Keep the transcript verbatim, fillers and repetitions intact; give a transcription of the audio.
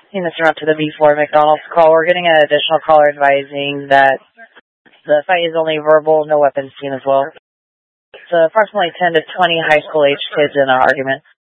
Hey, Mister Up to the B four McDonald's call. We're getting an additional caller advising that the fight is only verbal, no weapons seen as well. It's approximately ten to twenty high school age kids in an argument.